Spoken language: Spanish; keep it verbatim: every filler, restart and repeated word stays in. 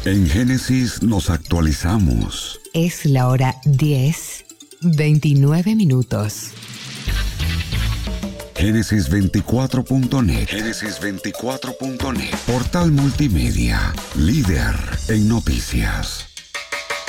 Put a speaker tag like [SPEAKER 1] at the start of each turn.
[SPEAKER 1] En Génesis nos actualizamos.
[SPEAKER 2] Es la hora diez, veintinueve minutos.
[SPEAKER 1] Génesis veinticuatro punto net. Génesis veinticuatro punto net. Portal multimedia. Líder en noticias.